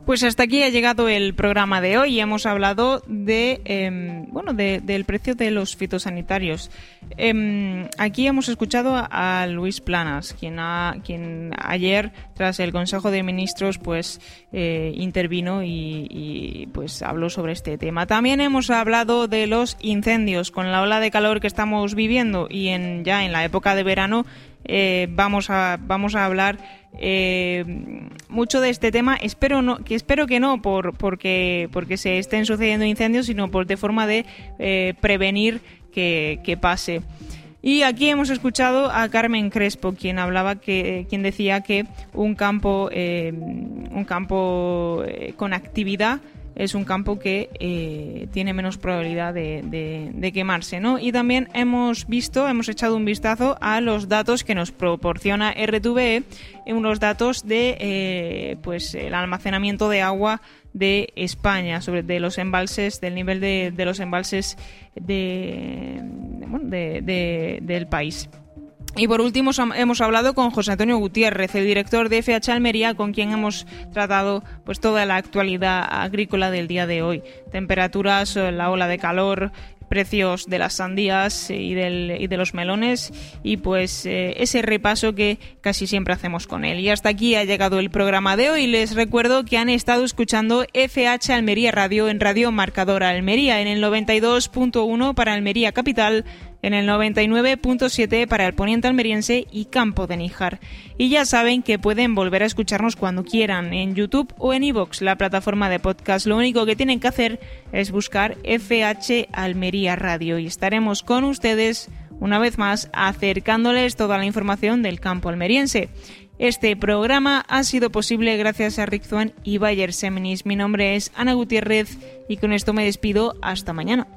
Pues hasta aquí ha llegado el programa de hoy. Hemos hablado del precio de los fitosanitarios. Aquí hemos escuchado a Luis Planas, quien ayer, tras el Consejo de Ministros, pues intervino y pues habló sobre este tema. También hemos hablado de los incendios. Con la ola de calor que estamos viviendo y ya en la época de verano, vamos a hablar mucho de este tema. Espero que no porque se estén sucediendo incendios, sino de forma de prevenir que pase. Y aquí hemos escuchado a Carmen Crespo, quien decía que un campo con actividad es un campo que tiene menos probabilidad de quemarse, ¿no? Y también hemos echado un vistazo a los datos que nos proporciona RTVE, unos datos de el almacenamiento de agua de España, de los embalses, del nivel de los embalses del país. Y por último hemos hablado con José Antonio Gutiérrez, el director de FH Almería, con quien hemos tratado pues toda la actualidad agrícola del día de hoy. Temperaturas, la ola de calor, precios de las sandías y de los melones, y pues ese repaso que casi siempre hacemos con él. Y hasta aquí ha llegado el programa de hoy. Les recuerdo que han estado escuchando FH Almería Radio en Radio Marcador Almería, en el 92.1 para Almería Capital, en el 99.7 para el poniente almeriense y Campo de Níjar. Y ya saben que pueden volver a escucharnos cuando quieran en YouTube o en iVoox, la plataforma de podcast. Lo único que tienen que hacer es buscar FH Almería Radio y estaremos con ustedes una vez más acercándoles toda la información del campo almeriense. Este programa ha sido posible gracias a Rick Zuan y Bayer Seminis. Mi nombre es Ana Gutiérrez y con esto me despido. Hasta mañana.